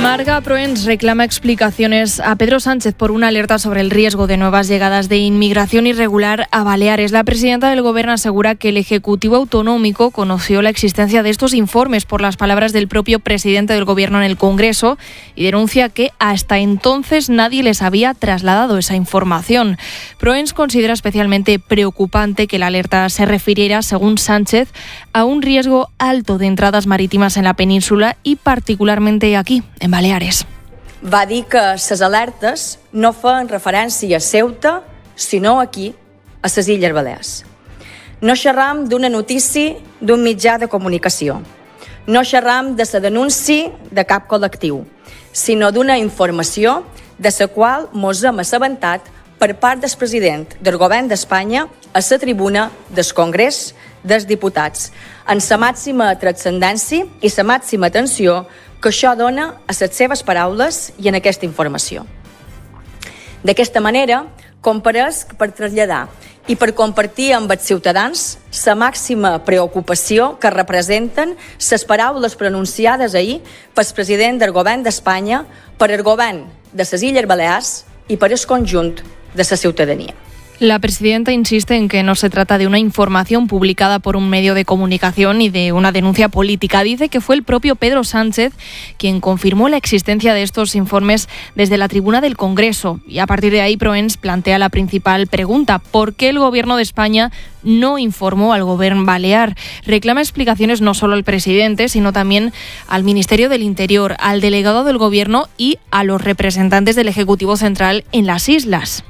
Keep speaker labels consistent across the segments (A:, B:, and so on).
A: Marga Proens reclama explicaciones a Pedro Sánchez por una alerta sobre el riesgo de nuevas llegadas de inmigración irregular a Baleares. La presidenta del Gobierno asegura que el Ejecutivo Autonómico conoció la existencia de estos informes por las palabras del propio presidente del Gobierno en el Congreso y denuncia que hasta entonces nadie les había trasladado esa información. Proens considera especialmente preocupante que la alerta se refiriera, según Sánchez, a un riesgo alto de entradas marítimas en la península y particularmente aquí, en Baleares.
B: Va dir que les alertes no feien referència a Ceuta, sinó aquí, a les Illes Balears. No xerram d'una notícia d'un mitjà de comunicació. No xerram de la denúncia de cap col·lectiu, sinó d'una informació de la qual mos hem assabentat per part del president del Govern d'Espanya a la tribuna del Congrés dels Diputats, en la màxima transcendència i la màxima atenció que això dona a les seves paraules i en aquesta informació. D'aquesta manera, comparesc per traslladar i per compartir amb els ciutadans la màxima preocupació que representen les paraules pronunciades ahir pel president del Govern d'Espanya, per el Govern de les Illes Balears i per el conjunt de la ciutadania.
A: La presidenta insiste en que no se trata de una información publicada por un medio de comunicación ni de una denuncia política. Dice que fue el propio Pedro Sánchez quien confirmó la existencia de estos informes desde la tribuna del Congreso. Y a partir de ahí, Proens plantea la principal pregunta: ¿por qué el Gobierno de España no informó al Gobierno balear? Reclama explicaciones no solo al presidente, sino también al Ministerio del Interior, al delegado del Gobierno y a los representantes del Ejecutivo Central en las islas.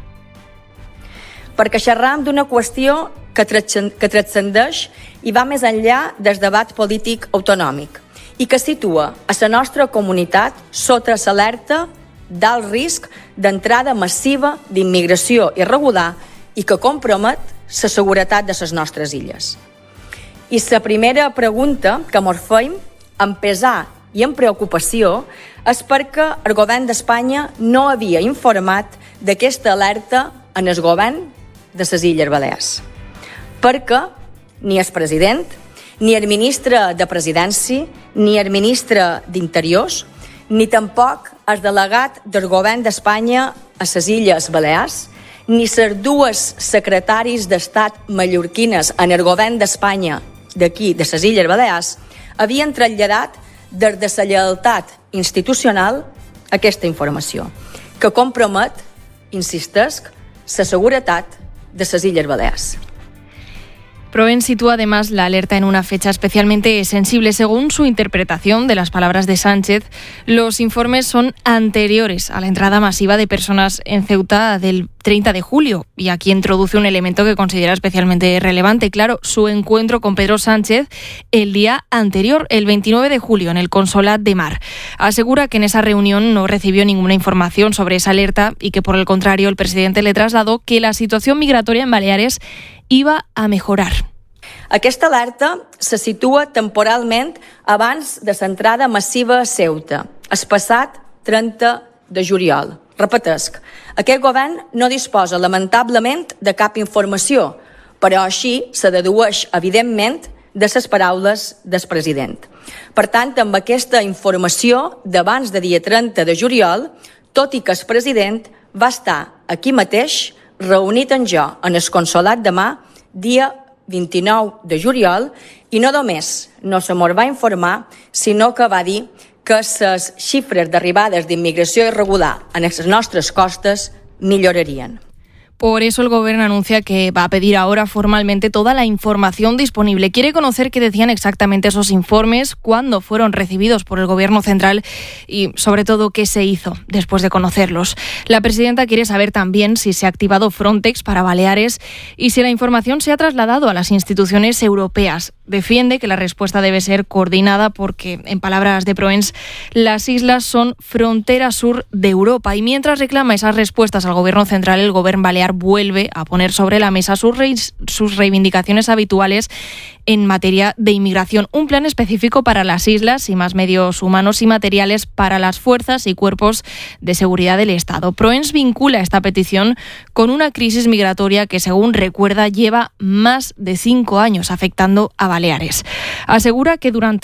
B: Perquè xerram d'una qüestió que transcendeix i va més enllà del debat polític autonòmic i que situa a la nostra comunitat sota l'alerta d'alt risc d'entrada massiva d'immigració irregular i que compromet la seguretat de les nostres illes. I la primera pregunta que mos feim, amb pesar i amb preocupació, és perquè el Govern d'Espanya no havia informat d'aquesta alerta en el Govern de les Illes Balears. Perquè ni el president, ni el ministre de Presidència, ni el ministre d'Interiors, ni tampoc el delegat del Govern d'Espanya a les Illes Balears, ni les dues secretaris d'Estat mallorquines en el Govern d'Espanya d'aquí, de les Illes Balears, havien traslladat des de la lleialtat institucional aquesta informació, que compromet, insistesc, la seguretat de las Illes Balears.
A: Proens sitúa además la alerta en una fecha especialmente sensible. Según su interpretación de las palabras de Sánchez, los informes son anteriores a la entrada masiva de personas en Ceuta del 30 de julio. Y aquí introduce un elemento que considera especialmente relevante. Claro, su encuentro con Pedro Sánchez el día anterior, el 29 de julio, en el Consolat de Mar. Asegura que en esa reunión no recibió ninguna información sobre esa alerta y que, por el contrario, el presidente le trasladó que la situación migratoria en Baleares iba a mejorar.
B: Aquesta alerta se situa temporalment abans de l'entrada massiva a Ceuta, el passat 30 de juliol. Repetesc, aquest govern no disposa lamentablement de cap informació, però així se dedueix, evidentment, de les paraules del president. Per tant, amb aquesta informació d'abans de dia 30 de juliol, tot i que el president va estar aquí mateix, reunit amb jo en el Consolat de Mar, dia 29 de juliol, i no només no se mos va informar, sinó que va dir que les xifres d'arribades d'immigració irregular en les nostres costes millorarien.
A: Por eso el Gobierno anuncia que va a pedir ahora formalmente toda la información disponible. Quiere conocer qué decían exactamente esos informes, cuándo fueron recibidos por el Gobierno central y, sobre todo, qué se hizo después de conocerlos. La presidenta quiere saber también si se ha activado Frontex para Baleares y si la información se ha trasladado a las instituciones europeas. Defiende que la respuesta debe ser coordinada porque, en palabras de Proens, las islas son frontera sur de Europa. Y mientras reclama esas respuestas al Gobierno central, el Gobierno balear vuelve a poner sobre la mesa sus reivindicaciones habituales en materia de inmigración. Un plan específico para las islas y más medios humanos y materiales para las fuerzas y cuerpos de seguridad del Estado. Proens vincula esta petición con una crisis migratoria que, según recuerda, lleva más de 5 años afectando a Baleares. Asegura que durante